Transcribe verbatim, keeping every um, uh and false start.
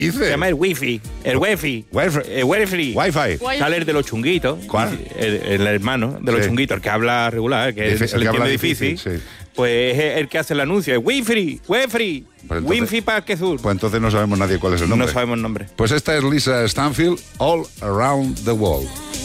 Hice. Se llama el wifi. El wifi. Wifi. El wifi. Wi-Fi. Sale el de los chunguitos. ¿Cuál? El, el hermano de los Sí. chunguitos, el que habla regular, que Difi- se el le que habla entiende difícil. difícil, sí. Pues es el que hace el anuncio. El wifi. Wifi. Pues entonces- Wifi Parque Sur. Pues entonces no sabemos nadie cuál es el nombre. No sabemos el nombre. Pues esta es Lisa Stanfield, All Around the World.